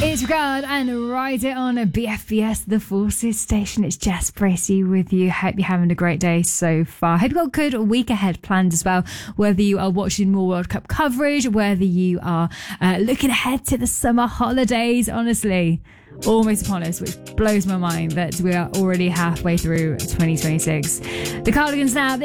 It's Regard and Ride It on a BFBS, the Forces Station. It's Jess Bracey with you. Hope you're having a great day so far. Hope you've got a good week ahead planned as well. Whether you are watching more World Cup coverage, whether you are looking ahead to the summer holidays, honestly, almost upon us, which blows my mind that we are already halfway through 2026. The Cardigans now.